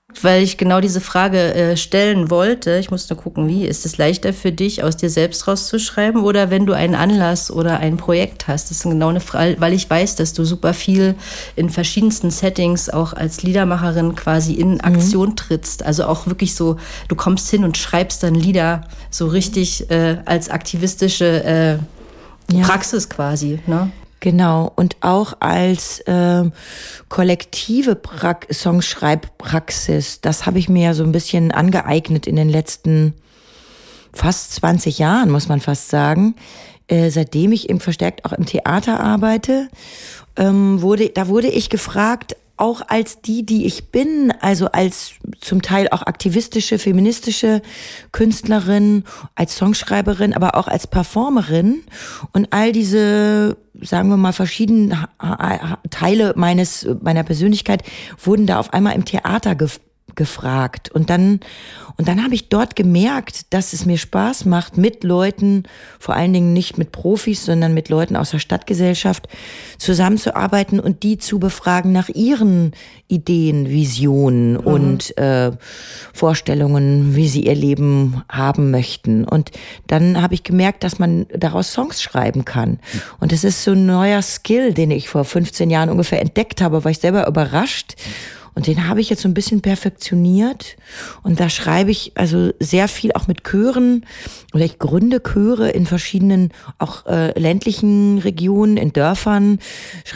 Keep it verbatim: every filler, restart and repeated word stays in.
Weil ich genau diese Frage äh, stellen wollte. Ich musste gucken, wie ist es leichter für dich, aus dir selbst rauszuschreiben oder wenn du einen Anlass oder ein Projekt hast? Das ist genau eine Frage, weil ich weiß, dass du super viel in verschiedensten Settings auch als Liedermacherin quasi in Aktion mhm. trittst. Also auch wirklich so, du kommst hin und schreibst dann Lieder so richtig äh, als aktivistische äh, ja. Praxis quasi, ne? Genau, und auch als äh, kollektive pra- Songschreibpraxis, das habe ich mir ja so ein bisschen angeeignet in den letzten fast zwanzig Jahren, muss man fast sagen. Äh, seitdem ich eben verstärkt auch im Theater arbeite, ähm, wurde, da wurde ich gefragt, auch als die, die ich bin, also als zum Teil auch aktivistische, feministische Künstlerin, als Songschreiberin, aber auch als Performerin und all diese, sagen wir mal, verschiedenen Teile meines, meiner Persönlichkeit wurden da auf einmal im Theater gef- gefragt. Und dann, und dann habe ich dort gemerkt, dass es mir Spaß macht, mit Leuten, vor allen Dingen nicht mit Profis, sondern mit Leuten aus der Stadtgesellschaft zusammenzuarbeiten und die zu befragen nach ihren Ideen, Visionen mhm. und äh, Vorstellungen, wie sie ihr Leben haben möchten. Und dann habe ich gemerkt, dass man daraus Songs schreiben kann. Und das ist so ein neuer Skill, den ich vor fünfzehn Jahren ungefähr entdeckt habe, war ich selber überrascht. Und den habe ich jetzt so ein bisschen perfektioniert. Und da schreibe ich also sehr viel auch mit Chören. Oder ich gründe Chöre in verschiedenen, auch äh, ländlichen Regionen, in Dörfern.